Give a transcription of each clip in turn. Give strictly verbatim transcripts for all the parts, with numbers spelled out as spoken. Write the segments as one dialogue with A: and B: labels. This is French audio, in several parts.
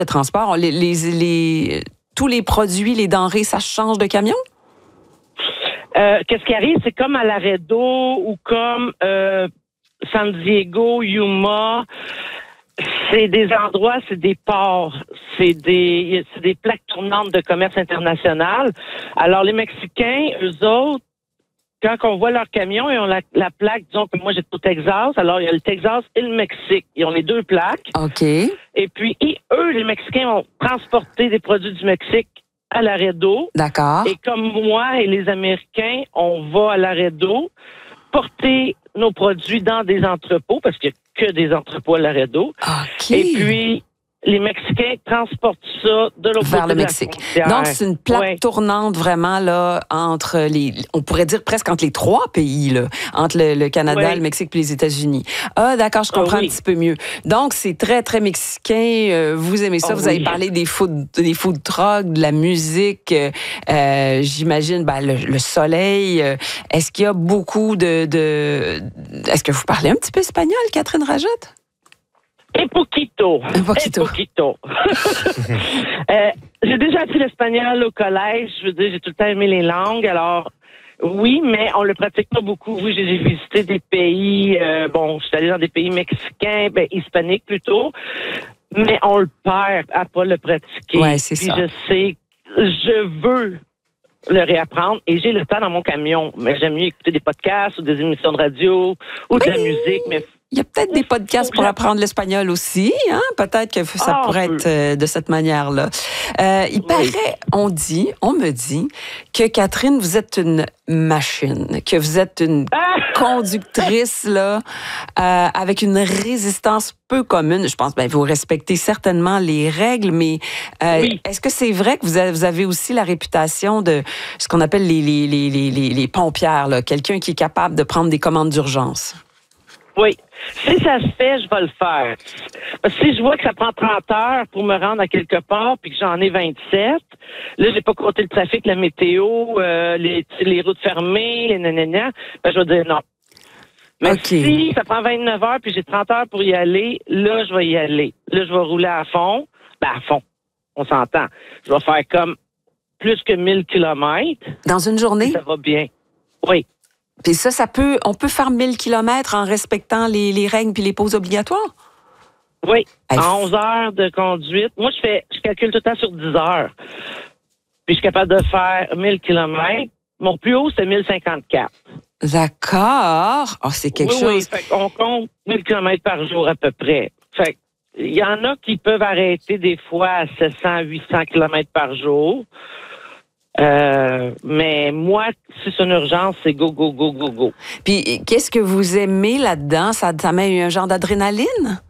A: de transport, les, les, les, tous les produits, les denrées, ça change de camion?
B: Euh, qu'est-ce qui arrive, c'est comme à Laredo ou comme euh, San Diego, Yuma. C'est des endroits, c'est des ports, c'est des, c'est des plaques tournantes de commerce international. Alors, les Mexicains, eux autres, quand on voit leur camion, ils ont la, la plaque, disons que moi, j'étais au Texas, alors il y a le Texas et le Mexique. Ils ont les deux plaques.
A: OK.
B: Et puis, et eux, les Mexicains, vont transporter des produits du Mexique à Laredo.
A: D'accord.
B: Et comme moi et les Américains, on va à Laredo porter nos produits dans des entrepôts, parce qu'il n'y a que des entrepôts à Laredo.
A: OK.
B: Et puis, les Mexicains transportent ça de l'autre
A: vers
B: côté
A: le
B: de la
A: Mexique.
B: frontière.
A: Donc, c'est une plaque
B: Ouais.
A: tournante vraiment là entre les, on pourrait dire presque entre les trois pays, là, entre le, le Canada,
B: Oui.
A: le Mexique et les États-Unis. Ah, d'accord, je comprends
B: Ah oui.
A: un petit peu mieux. Donc, c'est très, très mexicain. Euh, vous aimez ça.
B: Ah
A: vous avez
B: oui.
A: parlé des food, des food trucks, de la musique. Euh, j'imagine, ben, le, le soleil. Euh, est-ce qu'il y a beaucoup de, de... Est-ce que vous parlez un petit peu espagnol, Catherine Rajotte?
B: Un poquito.
A: Un poquito.
B: Un poquito. euh, j'ai déjà appris l'espagnol au collège. Je veux dire, j'ai tout le temps aimé les langues. Alors, oui, mais on le pratique pas beaucoup. Oui, j'ai visité des pays, euh, bon, je suis allée dans des pays mexicains, ben, hispaniques plutôt. Mais on le perd à pas le pratiquer.
A: Ouais, c'est
B: Puis
A: ça.
B: je sais, je veux le réapprendre et j'ai le temps dans mon camion. Mais j'aime mieux écouter des podcasts ou des émissions de radio ou de la
A: Oui.
B: musique, mais
A: Il y a peut-être des podcasts pour apprendre l'espagnol aussi, hein? Peut-être que ça
B: Ah,
A: pourrait
B: on
A: être euh, de cette manière-là. Euh, il
B: Oui.
A: paraît, on dit, on me dit que Catherine, vous êtes une machine, que vous êtes une
B: Ah!
A: conductrice là, euh, avec une résistance peu commune. Je pense, ben, vous respectez certainement les règles, mais euh,
B: Oui.
A: est-ce que c'est vrai que vous avez, vous avez aussi la réputation de ce qu'on appelle les, les, les, les, les, les pompières, là, quelqu'un qui est capable de prendre des commandes d'urgence?
B: Oui. Si ça se fait, je vais le faire. Parce que si je vois que ça prend trente heures pour me rendre à quelque part, puis que j'en ai vingt-sept, là, j'ai pas compté le trafic, la météo, euh, les, les routes fermées, les nanana, ben, je vais dire non. Mais
A: Okay.
B: si ça prend vingt-neuf heures, puis j'ai trente heures pour y aller, là, je vais y aller. Là, je vais rouler à fond. Ben, à fond. On s'entend. Je vais faire comme plus que mille kilomètres.
A: Dans une journée?
B: Ça va bien. Oui.
A: Puis ça, ça peut, on peut faire mille kilomètres en respectant les, les règles puis les pauses obligatoires?
B: Oui.
A: Hey,
B: En onze heures de conduite. Moi, je fais, je calcule tout le temps sur dix heures. Puis je suis capable de faire mille kilomètres. Mon plus haut, c'est mille cinquante-quatre.
A: D'accord. Oh, c'est quelque
B: oui,
A: chose.
B: Oui, fait qu'on compte mille kilomètres par jour à peu près. Fait il y en a qui peuvent arrêter des fois à sept cents, huit cents kilomètres par jour. Euh, mais moi, si c'est une urgence, c'est go, go, go, go, go.
A: Puis, qu'est-ce que vous aimez là-dedans? Ça, ça met un genre d'adrénaline?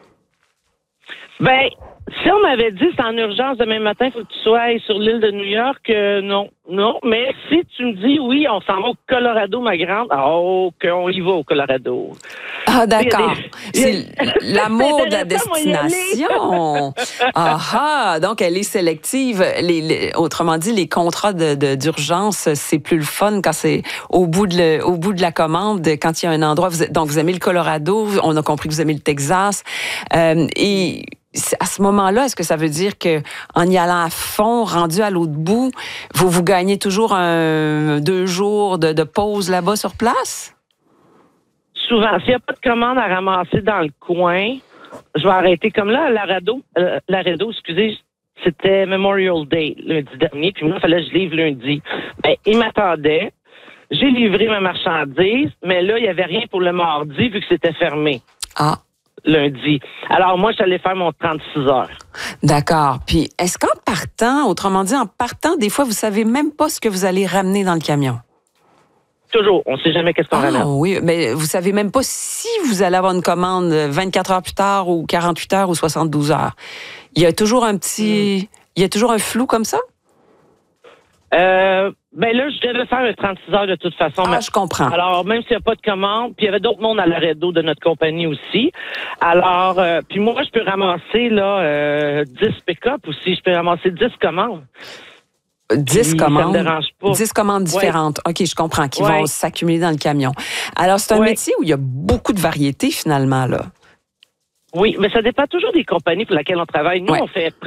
B: Ben, si on m'avait dit c'est en urgence demain matin, il faut que tu sois sur l'île de New York, euh, non, non. Mais si tu me dis oui, on s'en va au Colorado, ma grande, oh, qu'on y va au Colorado.
A: Ah, d'accord.
B: Il y a des-
A: C'est l'amour de la
B: C'est intéressant, moi, y aller.
A: destination. Ah, ah, donc elle est sélective. Les, les- autrement dit, les contrats de, de- d'urgence, c'est plus le fun quand c'est au bout de le, au bout de la commande, quand il y a un endroit. Vous, donc, vous aimez le Colorado, on a compris que vous aimez le Texas. Euh, et à ce moment-là, est-ce que ça veut dire que en y allant à fond, rendu à l'autre bout, vous vous gagnez toujours un, deux jours de, de pause là-bas sur place?
B: Souvent, s'il n'y a pas de commande à ramasser dans le coin, je vais arrêter. Comme là, à Laredo, euh, Laredo, excusez, c'était Memorial Day lundi dernier, puis moi, il fallait que je livre lundi. Ben, il m'attendait. J'ai livré ma marchandise, mais là, il n'y avait rien pour le mardi vu que c'était fermé.
A: Ah.
B: Lundi. Alors, moi, je suis allée faire mon trente-six heures.
A: D'accord. Puis, est-ce qu'en partant, autrement dit, en partant, des fois, vous savez même pas ce que vous allez ramener dans le camion?
B: Toujours. On ne sait jamais qu'est-ce qu'on
A: Ah
B: ramène.
A: oui, mais vous savez même pas si vous allez avoir une commande vingt-quatre heures plus tard ou quarante-huit heures ou soixante-douze heures. Il y a toujours un petit... Mm. Il y a toujours un flou comme ça?
B: Euh, ben là, je devais faire un trente-six heures de toute façon.
A: Ah,
B: mais,
A: je comprends.
B: Alors, même s'il n'y a pas de commande, puis il y avait d'autres mondes à Laredo de notre compagnie aussi. Alors, euh, puis moi, je peux ramasser là euh, dix pick-up aussi. Je peux ramasser dix commandes.
A: dix
B: Puis,
A: commandes.
B: Ça me dérange pas.
A: dix commandes différentes. Ouais. OK, je comprends, qui ouais. vont s'accumuler dans le camion. Alors, c'est un ouais. métier où il y a beaucoup de variété, finalement, là.
B: Oui, mais ça dépend toujours des compagnies pour lesquelles on travaille. Nous, ouais. on fait